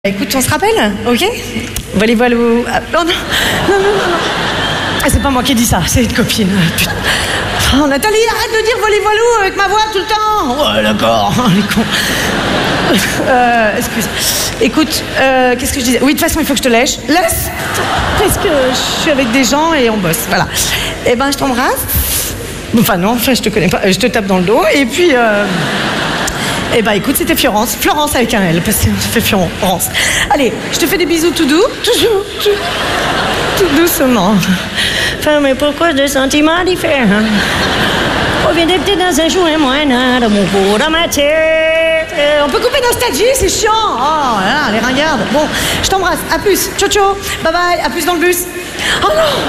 Écoute, on se rappelle, ok? Volley voilou. Ah, non, non, non, non, non. Ah, c'est pas moi qui ai dit ça, c'est une copine. Putain. Oh, Nathalie, arrête de dire volley voilou avec ma voix tout le temps. Ouais, d'accord, les cons. Excuse. Écoute, qu'est-ce que je disais? Oui, de toute façon, il faut que je te lèche. Laisse! Parce que je suis avec des gens et on bosse, voilà. Eh ben, je t'embrasse. Enfin, non, enfin, je te connais pas. Je te tape dans le dos. Et puis, eh ben, écoute, c'était Florence. Florence avec un L, parce que ça fait Florence. Allez, je te fais des bisous tout doux. Toujours. Tout doucement. Enfin, mais pourquoi des sentiments différents? Reviendrai-peut-être dans un jour et moi, de mon beau dans ma tête. On peut couper nostalgie, c'est chiant. Oh là, les ringardes. Bon, je t'embrasse. À plus. Ciao, ciao. Bye bye. À plus dans le bus. Oh non!